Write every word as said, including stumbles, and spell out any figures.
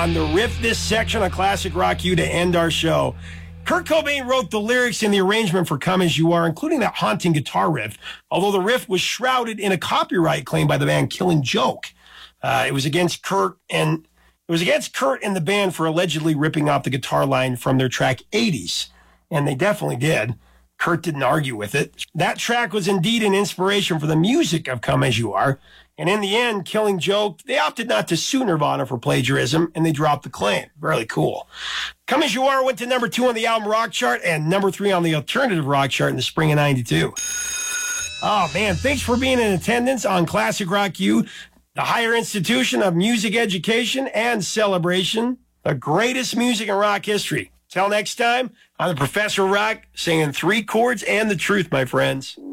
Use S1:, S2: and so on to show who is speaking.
S1: On the riff this section on Classic Rock U to end our show. Kurt Cobain wrote the lyrics and the arrangement for Come As You Are, including that haunting guitar riff, although the riff was shrouded in a copyright claim by the band Killing Joke. Uh, it was against Kurt and it was against Kurt and the band for allegedly ripping off the guitar line from their track eighties, and they definitely did. Kurt didn't argue with it. That track was indeed an inspiration for the music of Come As You Are, and in the end, Killing Joke, they opted not to sue Nirvana for plagiarism, and they dropped the claim. Really cool. Come As You Are went to number two on the album rock chart and number three on the alternative rock chart in the spring of ninety-two. Oh, man, thanks for being in attendance on Classic Rock U, the higher institution of music education and celebration, the greatest music in rock history. Till next time, I'm the Professor Rock, singing three chords and the truth, my friends.